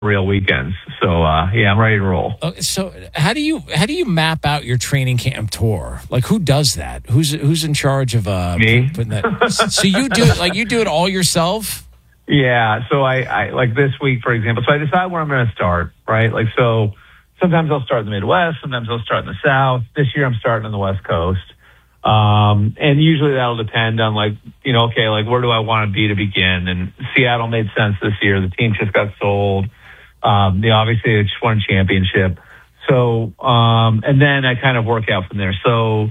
real weekends. So I'm ready to roll. So how do you map out your training camp tour? Like, who does that? Who's in charge of me? Putting that? So you do it, like, you do it all yourself? Yeah. So I like this week, for example. So I decide where I'm going to start, right? Like, so sometimes I'll start in the Midwest, sometimes I'll start in the South. This year I'm starting on the West Coast. And usually that'll depend on, like, okay, like, where do I want to be to begin? And Seattle made sense this year. The team just got sold. Obviously they just won a championship. So, and then I kind of work out from there. So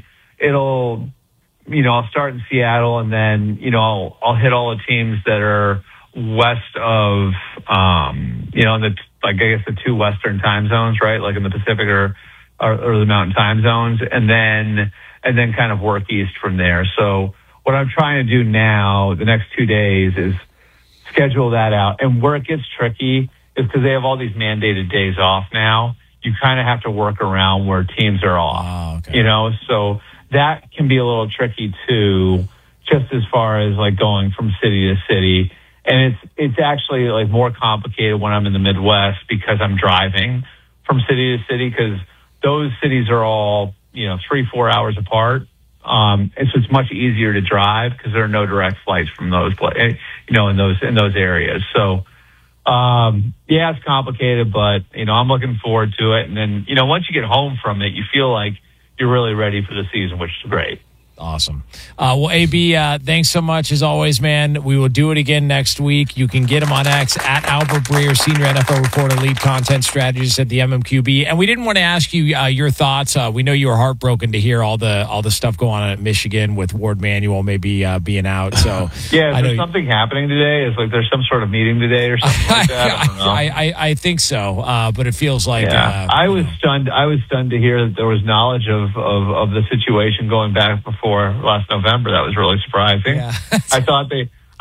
I'll start in Seattle, and then, I'll hit all the teams that are west of, in I guess the two Western time zones, right? Like in the Pacific or the Mountain time zones, and then kind of work east from there. So what I'm trying to do now, the next 2 days, is schedule that out. And where it gets tricky is because they have all these mandated days off now. You kind of have to work around where teams are off, okay. So that can be a little tricky too, just as far as like going from city to city. And it's actually like more complicated when I'm in the Midwest because I'm driving from city to city, because those cities are all, 3-4 hours apart. And so it's much easier to drive because there are no direct flights from those, in those areas. So, it's complicated, but, I'm looking forward to it. And then, once you get home from it, you feel like you're really ready for the season, which is great. Awesome. Well, AB, thanks so much as always, man. We will do it again next week. You can get him on X at Albert Breer, senior NFL reporter, lead content strategist at the MMQB. And we didn't want to ask you your thoughts. We know you were heartbroken to hear all the stuff going on at Michigan with Ward Manuel maybe being out. So is there something happening today? Is like there's some sort of meeting today or something like that? I don't know. I think so, but it feels like I was stunned. I was stunned to hear that there was knowledge of the situation going back before last November. That was really surprising. Yeah. I thought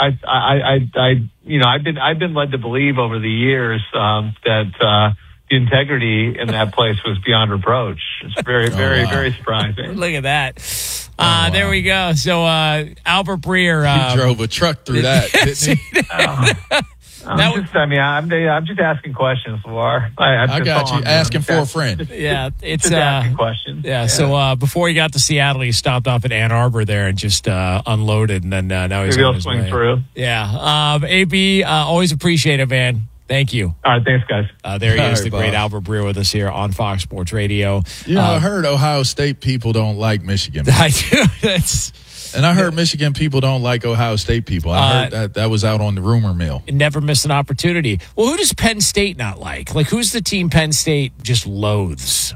I've been led to believe over the years that the integrity in that place was beyond reproach. It's very, very surprising. Look at that. There we go. So Albert Breer, he drove a truck through that, didn't he? I'm just asking questions, Lamar. I got you. Asking for a friend. Yeah, it's just asking questions. Yeah. So before he got to Seattle, he stopped off at Ann Arbor there and just unloaded, and then now he's on his way. Through. Yeah. AB, always appreciate it, man. Thank you. All right, thanks, guys. There he is, the great Albert Breer, with us here on Fox Sports Radio. I heard Ohio State people don't like Michigan. I do. And I heard Michigan people don't like Ohio State people. I heard that was out on the rumor mill. Never miss an opportunity. Well, who does Penn State not like? Like, who's the team Penn State just loathes?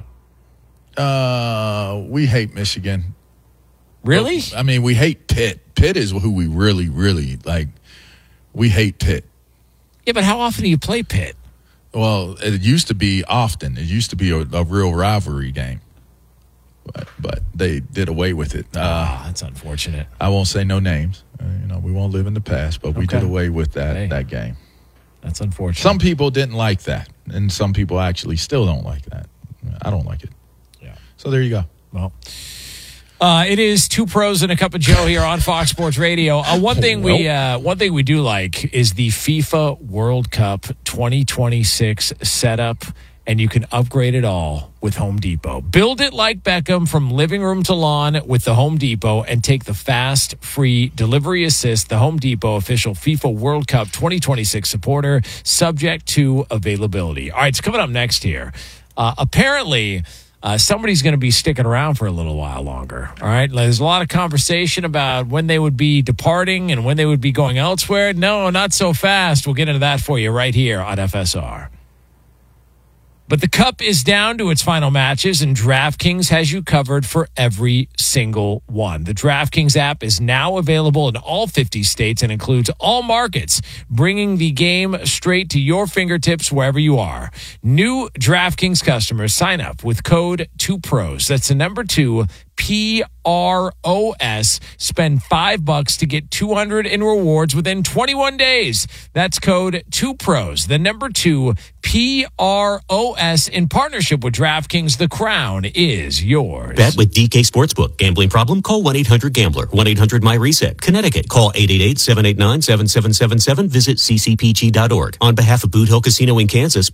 We hate Michigan. Really? I mean, we hate Pitt. Pitt is who we really, really like. We hate Pitt. Yeah, but how often do you play Pitt? Well, it used to be often. It used to be a real rivalry game. But they did away with it. That's unfortunate. I won't say no names. We won't live in the past, but we did away with that game. That's unfortunate. Some people didn't like that, and some people actually still don't like that. I don't like it. Yeah. So there you go. Well, it is Two Pros and a Cup of Joe here on Fox Sports Radio. One thing we do like is the FIFA World Cup 2026 setup. And you can upgrade it all with Home Depot. Build it like Beckham from living room to lawn with the Home Depot, and take the fast, free delivery assist. The Home Depot official FIFA World Cup 2026 supporter, subject to availability. All right, it's coming up next here. Apparently, somebody's going to be sticking around for a little while longer. All right, there's a lot of conversation about when they would be departing and when they would be going elsewhere. No, not so fast. We'll get into that for you right here on FSR. But the Cup is down to its final matches, and DraftKings has you covered for every single one. The DraftKings app is now available in all 50 states and includes all markets, bringing the game straight to your fingertips wherever you are. New DraftKings customers sign up with code 2pros. That's the number 2, PROS. Spend $5 to get $200 in rewards within 21 days. That's code 2pros, the number 2 PROS, in partnership with DraftKings. The crown is yours. Bet with DK Sportsbook. Gambling problem? Call 1-800-GAMBLER. 1-800-MY-RESET. Connecticut. Call 888-789-7777. Visit ccpg.org. On behalf of Boot Hill Casino in Kansas,